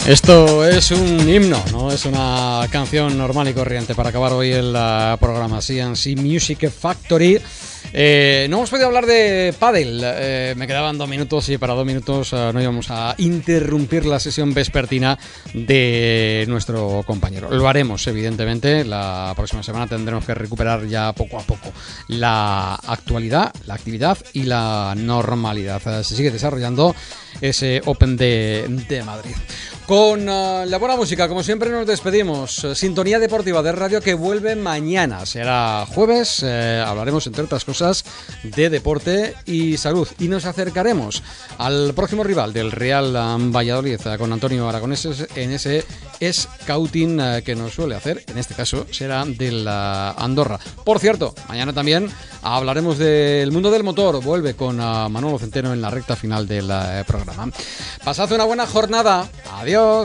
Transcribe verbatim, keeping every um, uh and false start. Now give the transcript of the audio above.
Esto es un himno, no es una canción normal y corriente para acabar hoy el uh, programa C and C Music Factory. Eh, no hemos podido hablar de pádel, eh, me quedaban dos minutos y para dos minutos uh, no íbamos a interrumpir la sesión vespertina de nuestro compañero. Lo haremos, evidentemente, la próxima semana tendremos que recuperar ya poco a poco la actualidad, la actividad y la normalidad. Uh, se sigue desarrollando ese Open de, de Madrid. Con uh, la buena música, como siempre nos despedimos. Sintonía Deportiva de Radio que vuelve mañana. Será jueves, eh, hablaremos entre otras cosas de deporte y salud. Y nos acercaremos al próximo rival del Real Valladolid eh, con Antonio Aragoneses en ese scouting eh, que nos suele hacer. En este caso será del uh, Andorra. Por cierto, mañana también hablaremos del mundo del motor. Vuelve con uh, Manolo Centeno en la recta final del uh, programa. Pasad una buena jornada. Adiós.